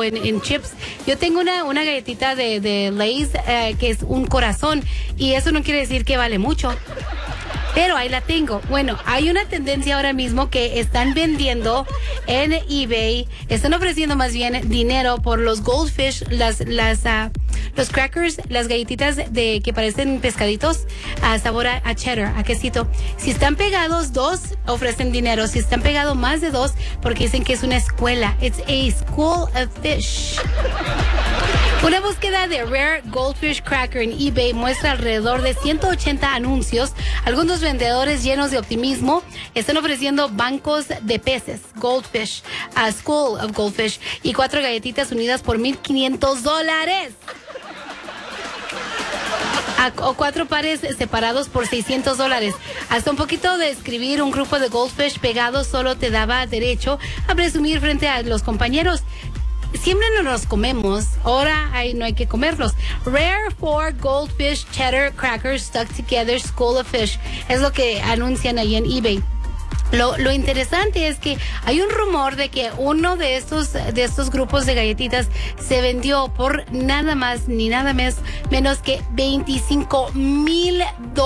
en chips. Yo tengo una galletita de Lay's que es un corazón y eso no quiere decir que vale mucho. Pero ahí la tengo. Bueno, hay una tendencia ahora mismo que están vendiendo en eBay, están ofreciendo más bien dinero por los Goldfish, los crackers, las galletitas que parecen pescaditos a sabor a cheddar, a quesito. Si están pegados 2, ofrecen dinero. Si están pegados más de 2, porque dicen que es una escuela. It's a school of fish. Una búsqueda de Rare Goldfish Cracker en eBay muestra alrededor de 180 anuncios. Algunos vendedores llenos de optimismo están ofreciendo bancos de peces, Goldfish, a School of Goldfish, y 4 galletitas unidas por $1,500. O 4 pares separados por $600. Hasta un poquito de escribir un grupo de Goldfish pegados solo te daba derecho a presumir frente a los compañeros. Siempre no los comemos, ahora no hay que comerlos. Rare 4 Goldfish Cheddar Crackers Stuck Together School of Fish. Es lo que anuncian ahí en eBay. Lo interesante es que hay un rumor de que uno de estos grupos de galletitas se vendió por nada más ni nada menos que $25,000.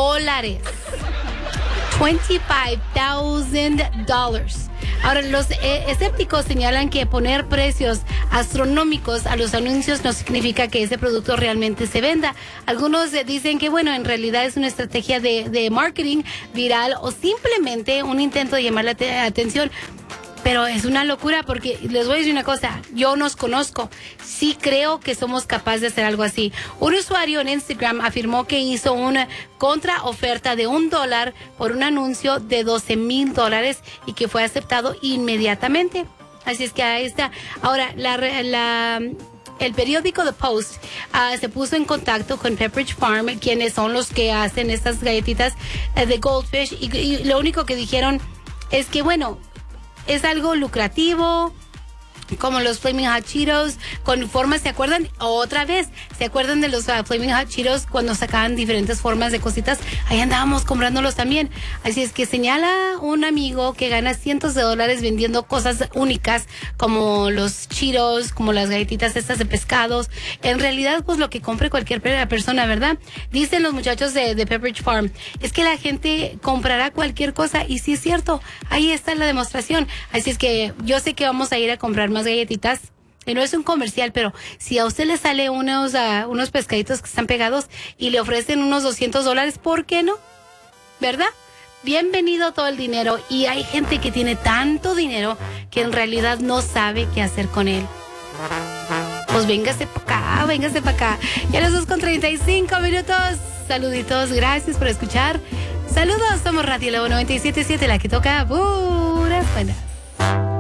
$25,000. Ahora, los escépticos señalan que poner precios astronómicos a los anuncios no significa que ese producto realmente se venda. Algunos dicen que, bueno, en realidad es una estrategia de marketing viral o simplemente un intento de llamar la atención. Pero es una locura porque les voy a decir una cosa, yo nos conozco, sí creo que somos capaces de hacer algo así. Un usuario en Instagram afirmó que hizo una contraoferta de $1 por un anuncio de $12,000 y que fue aceptado inmediatamente. Así es que ahí está. Ahora, el periódico The Post se puso en contacto con Pepperidge Farm, quienes son los que hacen estas galletitas de Goldfish, y lo único que dijeron es que, bueno, es algo lucrativo, como los Flaming Hot Cheetos, con formas, ¿se acuerdan? Otra vez, ¿se acuerdan de los Flaming Hot Cheetos cuando sacaban diferentes formas de cositas? Ahí andábamos comprándolos también. Así es que señala un amigo que gana cientos de dólares vendiendo cosas únicas, como los Cheetos, como las galletitas estas de pescados. En realidad, pues lo que compre cualquier persona, ¿verdad? Dicen los muchachos de Pepperidge Farm, es que la gente comprará cualquier cosa, y sí es cierto, ahí está la demostración. Así es que yo sé que vamos a ir a comprar más galletitas, y no es un comercial, pero si a usted le sale unos pescaditos que están pegados y le ofrecen unos $200, ¿por qué no? ¿Verdad? Bienvenido todo el dinero, y hay gente que tiene tanto dinero que en realidad no sabe qué hacer con él. Pues véngase para acá. Ya las 2:35. Saluditos, gracias por escuchar. Saludos, somos Radio Lobo 97.7, la que toca puras buenas.